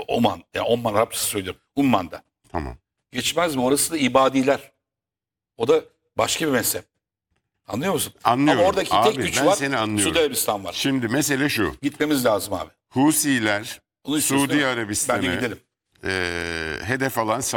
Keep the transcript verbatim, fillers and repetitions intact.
Oman. Yani Oman Arapçası söylüyorum. Umman'da. Tamam. Geçmez mi? Orası da ibadiler. O da başka bir mezhep. Anlıyor musun? Anlıyorum. Ama oradaki Abi, tek güç ben var. seni anlıyorum. Suudi Arabistan var. Şimdi mesele şu. Gitmemiz lazım abi. Husiler Onu istiyorsun Suudi değil mi? Ben de Arabistan'ı gidelim. e, hedef alan